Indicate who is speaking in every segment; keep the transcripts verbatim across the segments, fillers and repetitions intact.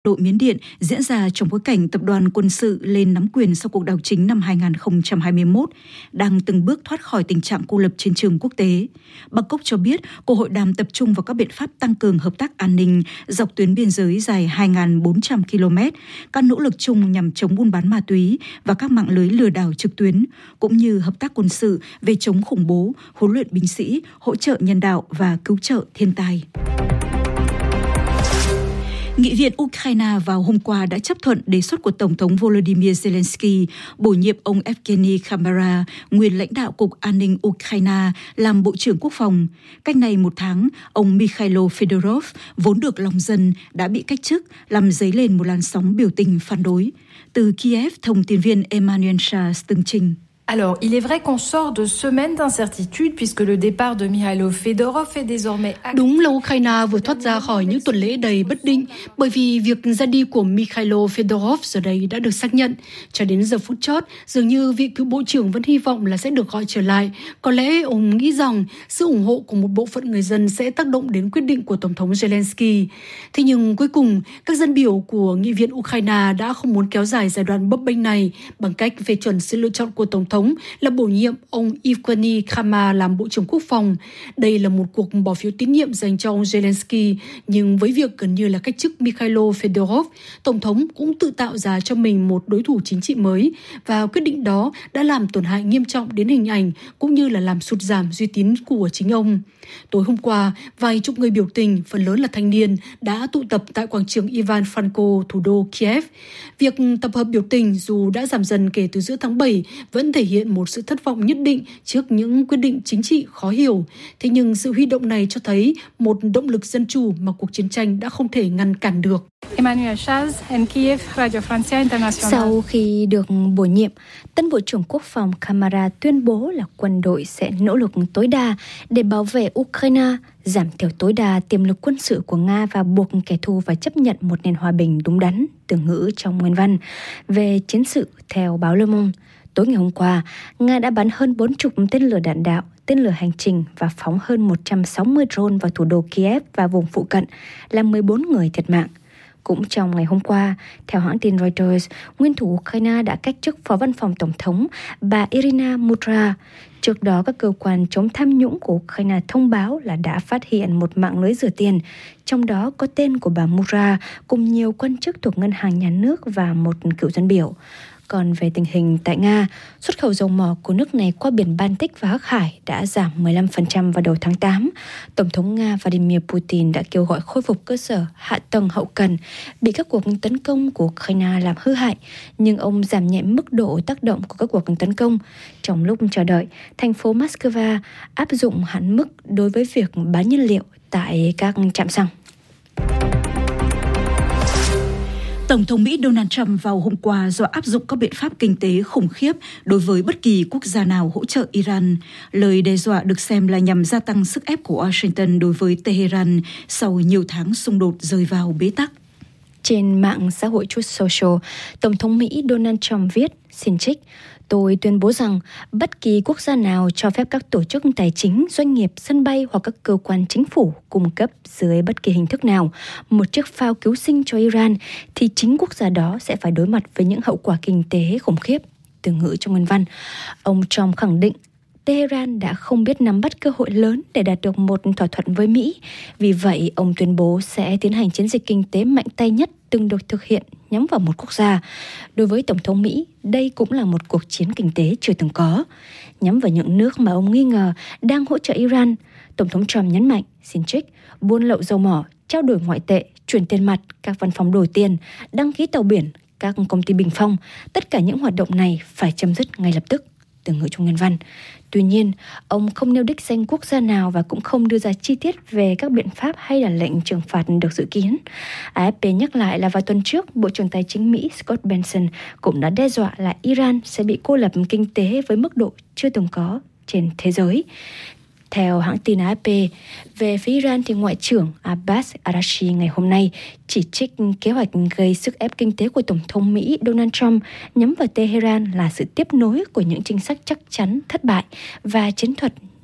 Speaker 1: Đội Miến Điện diễn ra trong bối cảnh tập đoàn quân sự lên nắm quyền sau cuộc đảo chính năm hai không hai mốt, đang từng bước thoát khỏi tình trạng cô lập trên trường quốc tế. Bangkok cho biết cuộc hội đàm tập trung vào các biện pháp tăng cường hợp tác an ninh dọc tuyến biên giới dài hai nghìn bốn trăm ki lô mét, các nỗ lực chung nhằm chống buôn bán ma túy và các mạng lưới lừa đảo trực tuyến, cũng như hợp tác quân sự về chống khủng bố, huấn luyện binh sĩ, hỗ trợ nhân đạo và cứu trợ thiên tai. Nghị viện Ukraine vào hôm qua đã chấp thuận đề xuất của Tổng thống Volodymyr Zelensky bổ nhiệm ông Evgeny Khamara, nguyên lãnh đạo Cục An ninh Ukraine, làm Bộ trưởng Quốc phòng. Cách này một tháng, ông Mikhailo Fedorov, vốn được lòng dân, đã bị cách chức, làm dấy lên một làn sóng biểu tình phản đối. Từ Kiev, thông tin viên Emmanuel Charles tường trình.
Speaker 2: Alors, il est vrai qu'on sort de semaines d'incertitude puisque le départ de Mikhailo Fedorov est désormais acté.
Speaker 3: Đúng là Ukraine vừa thoát ra khỏi những tuần lễ đầy bất định bởi vì việc ra đi của Mikhailo Fedorov giờ đây đã được xác nhận. Cho đến giờ phút chót, dường như vị cựu bộ trưởng vẫn hy vọng là sẽ được gọi trở lại. Có lẽ ông nghĩ rằng sự ủng hộ của một bộ phận người dân sẽ tác động đến quyết định của Tổng thống Zelensky. Thế nhưng cuối cùng, các dân biểu của Nghị viện Ukraine đã không muốn kéo dài giai đoạn bấp bênh này bằng cách phê chuẩn sự lựa chọn của Tổng thống là bổ nhiệm ông Evgeny Khamara làm Bộ trưởng Quốc phòng. Đây là một cuộc bỏ phiếu tín nhiệm dành cho ông Zelensky, nhưng với việc gần như là cách chức Mikhailo Fedorov, Tổng thống cũng tự tạo ra cho mình một đối thủ chính trị mới, và quyết định đó đã làm tổn hại nghiêm trọng đến hình ảnh cũng như là làm sụt giảm uy tín của chính ông. Tối hôm qua, vài chục người biểu tình, phần lớn là thanh niên, đã tụ tập tại quảng trường Ivan Franko, thủ đô Kiev. Việc tập hợp biểu tình dù đã giảm dần kể từ giữa tháng bảy vẫn thể hiện một sự thất vọng nhất định trước những quyết định chính trị khó hiểu. Thế nhưng sự huy động này cho thấy một động lực dân chủ mà cuộc chiến tranh đã không thể ngăn cản được.
Speaker 2: Emmanuel Charles, Kiev, Radio France International.
Speaker 4: Sau khi được bổ nhiệm, tân Bộ trưởng Quốc phòng Khamara tuyên bố là quân đội sẽ nỗ lực tối đa để bảo vệ Ukraine, giảm thiểu tối đa tiềm lực quân sự của Nga và buộc kẻ thù phải chấp nhận một nền hòa bình đúng đắn, từ ngữ trong nguyên văn. Về chiến sự, theo báo Le Monde, tối ngày hôm qua, Nga đã bắn hơn bốn mươi tên lửa đạn đạo, tên lửa hành trình và phóng hơn một trăm sáu mươi drone vào thủ đô Kiev và vùng phụ cận, làm mười bốn người thiệt mạng. Cũng trong ngày hôm qua, theo hãng tin Reuters, nguyên thủ Ukraine đã cách chức Phó Văn phòng Tổng thống bà Irina Mudra. Trước đó, các cơ quan chống tham nhũng của Ukraine thông báo là đã phát hiện một mạng lưới rửa tiền, trong đó có tên của bà Mudra cùng nhiều quan chức thuộc ngân hàng nhà nước và một cựu dân biểu. Còn về tình hình tại Nga, xuất khẩu dầu mỏ của nước này qua biển Baltic và Hắc Hải đã giảm mười lăm phần trăm vào đầu tháng tám. Tổng thống Nga Vladimir Putin đã kêu gọi khôi phục cơ sở hạ tầng hậu cần bị các cuộc tấn công của Ukraine làm hư hại, nhưng ông giảm nhẹ mức độ tác động của các cuộc tấn công. Trong lúc chờ đợi, thành phố Moscow áp dụng hạn mức đối với việc bán nhiên liệu tại các trạm xăng.
Speaker 1: Tổng thống Mỹ Donald Trump vào hôm qua do áp dụng các biện pháp kinh tế khủng khiếp đối với bất kỳ quốc gia nào hỗ trợ Iran. Lời đe dọa được xem là nhằm gia tăng sức ép của Washington đối với Tehran sau nhiều tháng xung đột rơi vào bế tắc.
Speaker 4: Trên mạng xã hội Truth Social, Tổng thống Mỹ Donald Trump viết, xin trích, tôi tuyên bố rằng bất kỳ quốc gia nào cho phép các tổ chức tài chính, doanh nghiệp, sân bay hoặc các cơ quan chính phủ cung cấp dưới bất kỳ hình thức nào một chiếc phao cứu sinh cho Iran thì chính quốc gia đó sẽ phải đối mặt với những hậu quả kinh tế khủng khiếp. Từ ngữ trong nguyên văn, ông Trump khẳng định Tehran đã không biết nắm bắt cơ hội lớn để đạt được một thỏa thuận với Mỹ. Vì vậy, ông tuyên bố sẽ tiến hành chiến dịch kinh tế mạnh tay nhất từng được thực hiện nhắm vào một quốc gia. Đối với Tổng thống Mỹ, đây cũng là một cuộc chiến kinh tế chưa từng có. Nhắm vào những nước mà ông nghi ngờ đang hỗ trợ Iran, Tổng thống Trump nhấn mạnh, xin trích, buôn lậu dầu mỏ, trao đổi ngoại tệ, chuyển tiền mặt, các văn phòng đổi tiền, đăng ký tàu biển, các công ty bình phong, tất cả những hoạt động này phải chấm dứt ngay lập tức. Từ ngữ trong nguyên văn. Tuy nhiên, ông không nêu đích danh quốc gia nào và cũng không đưa ra chi tiết về các biện pháp hay là lệnh trừng phạt được dự kiến. a ép pê nhắc lại là vào tuần trước, Bộ trưởng Tài chính Mỹ Scott Bessent cũng đã đe dọa là Iran sẽ bị cô lập kinh tế với mức độ chưa từng có trên thế giới. Theo hãng tin a ép pê, về phía Iran thì Ngoại trưởng Abbas Araghchi ngày hôm nay chỉ trích kế hoạch gây sức ép kinh tế của Tổng thống Mỹ Donald Trump nhắm vào Tehran là sự tiếp nối của những chính sách chắc chắn thất bại và chiến thuật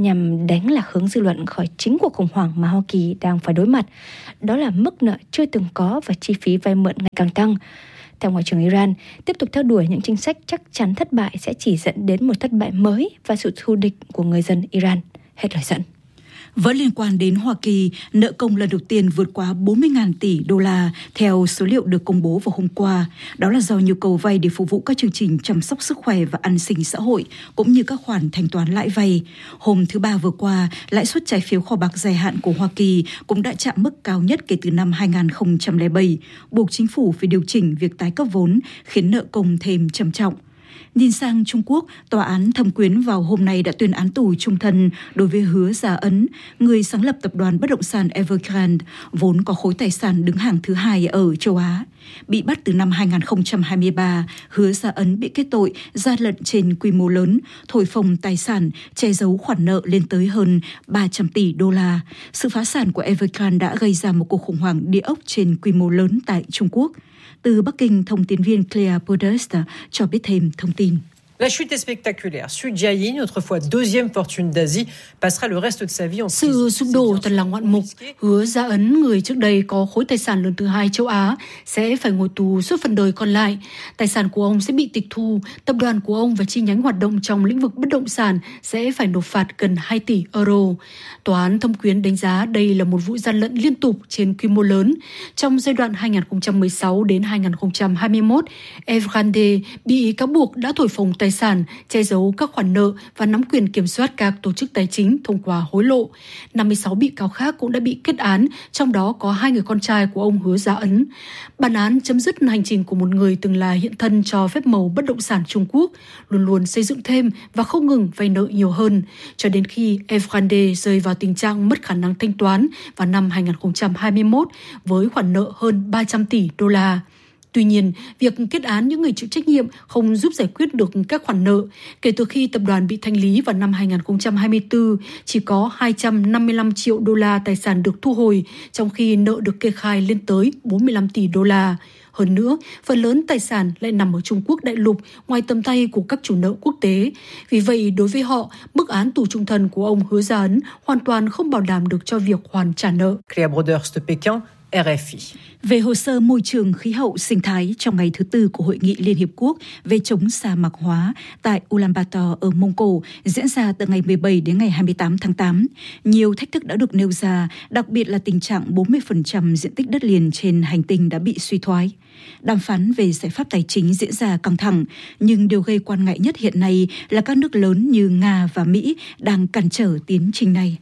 Speaker 4: nhằm đánh lạc hướng dư luận khỏi chính cuộc khủng hoảng mà Hoa Kỳ đang phải đối mặt. Đó là mức nợ chưa từng có và chi phí vay mượn ngày càng tăng. Theo Ngoại trưởng Iran, tiếp tục theo đuổi những chính sách chắc chắn thất bại sẽ chỉ dẫn đến một thất bại mới và sự thù địch của người dân Iran. Hết lời dẫn.
Speaker 1: Vẫn liên quan đến Hoa Kỳ, nợ công lần đầu tiên vượt quá bốn mươi nghìn tỷ đô la theo số liệu được công bố vào hôm qua. Đó là do nhu cầu vay để phục vụ các chương trình chăm sóc sức khỏe và an sinh xã hội, cũng như các khoản thanh toán lãi vay. Hôm thứ Ba vừa qua, lãi suất trái phiếu kho bạc dài hạn của Hoa Kỳ cũng đã chạm mức cao nhất kể từ năm hai nghìn không trăm lẻ bảy, buộc chính phủ phải điều chỉnh việc tái cấp vốn, khiến nợ công thêm trầm trọng. Nhìn sang Trung Quốc, tòa án thẩm quyến vào hôm nay đã tuyên án tù trung thân đối với Hứa Gia Ấn, người sáng lập tập đoàn bất động sản Evergrande, vốn có khối tài sản đứng hàng thứ hai ở châu Á. Bị bắt từ năm hai nghìn không trăm hai mươi ba, Hứa Gia Ấn bị kết tội gian lận trên quy mô lớn, thổi phồng tài sản, che giấu khoản nợ lên tới hơn ba trăm tỷ đô la. Sự phá sản của Evergrande đã gây ra một cuộc khủng hoảng địa ốc trên quy mô lớn tại Trung Quốc. Từ Bắc Kinh, thông tin viên Claire Podest cho biết thêm thông tin.
Speaker 5: La chute est spectaculaire. Xu Jiayin, autrefois deuxième fortune d'Asie, passera le reste de sa vie en prison.
Speaker 3: Sự sụp đổ thật là ngoạn mục. Hứa Gia Ấn, người trước đây có khối tài sản lớn thứ hai châu Á, sẽ phải ngồi tù suốt phần đời còn lại. Tài sản của ông sẽ bị tịch thu. Tập đoàn của ông và chi nhánh hoạt động trong lĩnh vực bất động sản sẽ phải nộp phạt gần hai tỷ euro. Tòa án thẩm quyến đánh giá đây là một vụ gian lận liên tục trên quy mô lớn. Trong giai đoạn hai nghìn không trăm mười sáu đến hai nghìn không trăm hai mươi mốt, Evergrande bị cáo buộc đã thổi phồng tài sản, che giấu các khoản nợ và nắm quyền kiểm soát các tổ chức tài chính thông qua hối lộ. năm mươi sáu bị cáo khác cũng đã bị kết án, trong đó có hai người con trai của ông Hứa Gia Ấn. Bản án chấm dứt hành trình của một người từng là hiện thân cho phép màu bất động sản Trung Quốc, luôn luôn xây dựng thêm và không ngừng vay nợ nhiều hơn, cho đến khi Evergrande rơi vào tình trạng mất khả năng thanh toán vào năm hai nghìn không trăm hai mươi mốt với khoản nợ hơn ba trăm tỷ đô la. Tuy nhiên, việc kết án những người chịu trách nhiệm không giúp giải quyết được các khoản nợ. Kể từ khi tập đoàn bị thanh lý vào năm hai nghìn không trăm hai mươi tư, chỉ có hai trăm năm mươi lăm triệu đô la tài sản được thu hồi, trong khi nợ được kê khai lên tới bốn mươi lăm tỷ đô la. Hơn nữa, phần lớn tài sản lại nằm ở Trung Quốc đại lục, ngoài tầm tay của các chủ nợ quốc tế. Vì vậy, đối với họ, mức án tù trung thân của ông Hứa Gia Ấn hoàn toàn không bảo đảm được cho việc hoàn trả nợ.
Speaker 5: Claire Broders de Pékin, R F I.
Speaker 1: Về hồ sơ môi trường khí hậu sinh thái trong ngày thứ tư của Hội nghị Liên Hiệp Quốc về chống sa mạc hóa tại Ulaanbaatar ở Mông Cổ diễn ra từ ngày mười bảy đến ngày hai mươi tám tháng tám, nhiều thách thức đã được nêu ra, đặc biệt là tình trạng bốn mươi phần trăm diện tích đất liền trên hành tinh đã bị suy thoái. Đàm phán về giải pháp tài chính diễn ra căng thẳng, nhưng điều gây quan ngại nhất hiện nay là các nước lớn như Nga và Mỹ đang cản trở tiến trình này.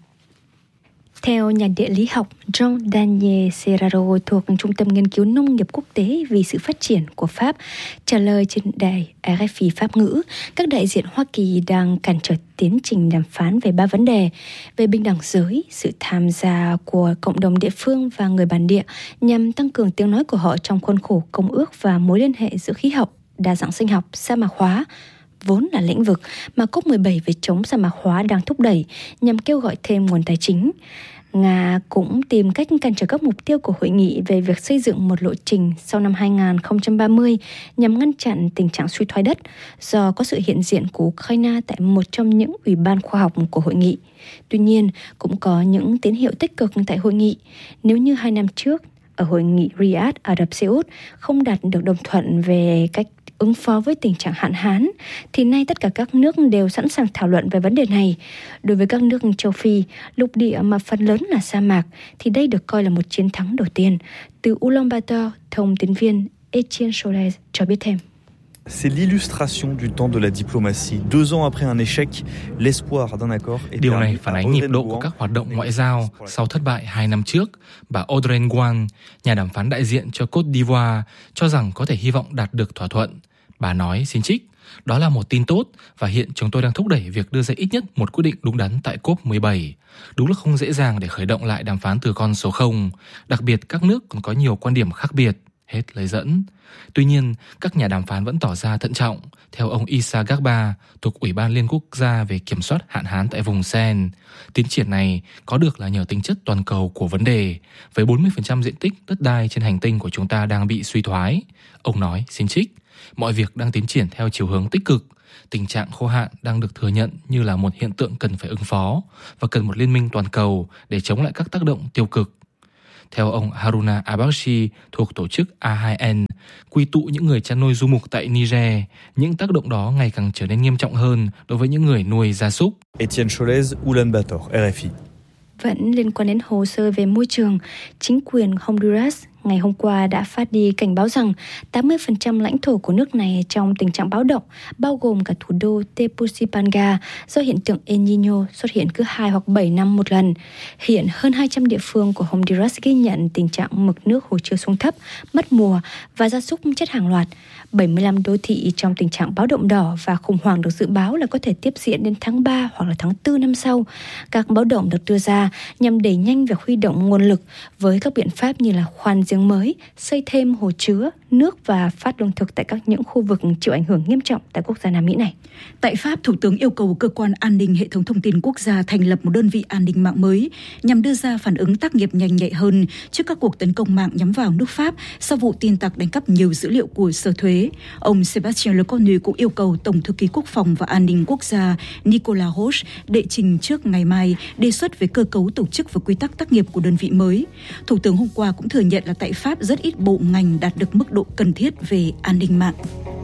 Speaker 4: Theo nhà địa lý học Jean-Daniel Serraro thuộc Trung tâm Nghiên cứu Nông nghiệp Quốc tế vì sự phát triển của Pháp, trả lời trên đài R F I Pháp ngữ, các đại diện Hoa Kỳ đang cản trở tiến trình đàm phán về ba vấn đề: về bình đẳng giới, sự tham gia của cộng đồng địa phương và người bản địa nhằm tăng cường tiếng nói của họ trong khuôn khổ công ước và mối liên hệ giữa khí hậu, đa dạng sinh học, sa mạc hóa, vốn là lĩnh vực mà C O P mười bảy về chống sa mạc hóa đang thúc đẩy nhằm kêu gọi thêm nguồn tài chính. Nga cũng tìm cách cản trở các mục tiêu của hội nghị về việc xây dựng một lộ trình sau năm hai nghìn không trăm ba mươi nhằm ngăn chặn tình trạng suy thoái đất do có sự hiện diện của Ukraine tại một trong những ủy ban khoa học của hội nghị. Tuy nhiên, cũng có những tín hiệu tích cực tại hội nghị. Nếu như hai năm trước, ở hội nghị Riyadh, Ả Rập Xê Út không đạt được đồng thuận về cách ứng phó với tình trạng hạn hán, thì nay tất cả các nước đều sẵn sàng thảo luận về vấn đề này. Đối với các nước châu Phi, lục địa mà phần lớn là sa mạc, thì đây được coi là một chiến thắng đầu tiên. Từ Ulaanbaatar, thông tín viên Etienne Soles cho biết thêm.
Speaker 6: C'est l'illustration du temps de la diplomatie. Deux ans après un échec, l'espoir d'un accord est
Speaker 7: Điều này phản ánh nhịp độ của các hoạt động ngoại giao sau thất bại hai năm trước. Bà Audrey Nguyen, nhà đàm phán đại diện cho Côte d'Ivoire, cho rằng có thể hy vọng đạt được thỏa thuận. Bà nói, xin trích, đó là một tin tốt và hiện chúng tôi đang thúc đẩy việc đưa ra ít nhất một quyết định đúng đắn tại C O P mười bảy. Đúng là không dễ dàng để khởi động lại đàm phán từ con số không, đặc biệt các nước còn có nhiều quan điểm khác biệt. Hết lời dẫn. Tuy nhiên, các nhà đàm phán vẫn tỏ ra thận trọng. Theo ông Issa Ghaba, thuộc Ủy ban Liên Quốc gia về kiểm soát hạn hán tại vùng Sen, tiến triển này có được là nhờ tính chất toàn cầu của vấn đề, với bốn mươi phần trăm diện tích đất đai trên hành tinh của chúng ta đang bị suy thoái. Ông nói, xin trích, mọi việc đang tiến triển theo chiều hướng tích cực. tình trạng khô hạn đang được thừa nhận như là một hiện tượng cần phải ứng phó và cần một liên minh toàn cầu để chống lại các tác động tiêu cực. Theo ông Haruna Abashi thuộc tổ chức A hai N, quy tụ những người chăn nuôi du mục tại Niger, những tác động đó ngày càng trở nên nghiêm trọng hơn đối với những người nuôi gia súc.
Speaker 6: Etienne Cholez, Ulaanbaatar, R F I.
Speaker 4: Vẫn liên quan đến hồ sơ về môi trường, chính quyền Honduras ngày hôm qua đã phát đi cảnh báo rằng tám mươi phần trăm lãnh thổ của nước này trong tình trạng báo động, bao gồm cả thủ đô Tegucigalpa do hiện tượng El Niño xuất hiện cứ hai hoặc bảy năm một lần. Hiện hơn hai trăm địa phương của Honduras ghi nhận tình trạng mực nước hồ chứa xuống thấp, mất mùa và gia súc chết hàng loạt. bảy mươi lăm đô thị trong tình trạng báo động đỏ và khủng hoảng được dự báo là có thể tiếp diễn đến tháng ba hoặc là tháng tư năm sau. Các báo động được đưa ra nhằm đẩy nhanh việc huy động nguồn lực với các biện pháp như là khoan giếng mới, xây thêm hồ chứa, nước và phát lương thực tại các những khu vực chịu ảnh hưởng nghiêm trọng tại quốc gia Nam Mỹ này.
Speaker 1: Tại Pháp, Thủ tướng yêu cầu Cơ quan An ninh Hệ thống Thông tin Quốc gia thành lập một đơn vị an ninh mạng mới nhằm đưa ra phản ứng tác nghiệp nhanh nhạy hơn trước các cuộc tấn công mạng nhắm vào nước Pháp sau vụ tin tặc đánh cắp nhiều dữ liệu của Sở Thuế. Ông Sébastien Lecornu cũng yêu cầu Tổng thư ký Quốc phòng và An ninh Quốc gia Nicolas Roche đệ trình trước ngày mai đề xuất về cơ cấu tổ chức và quy tắc tác nghiệp của đơn vị mới. Thủ tướng hôm qua cũng thừa nhận là tại Pháp rất ít bộ ngành đạt được mức độ cần thiết về an ninh mạng.